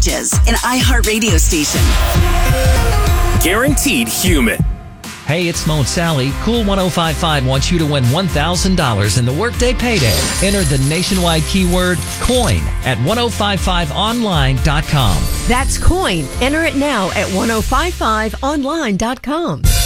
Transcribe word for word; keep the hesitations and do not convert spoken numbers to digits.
messages, an iHeartRadio station. Guaranteed human. Hey, it's Mo and Sally. Cool one oh five five wants you to win one thousand dollars in the Workday Payday. Enter the nationwide keyword COIN at ten fifty-five online dot com. That's COIN. Enter it now at ten fifty-five online dot com.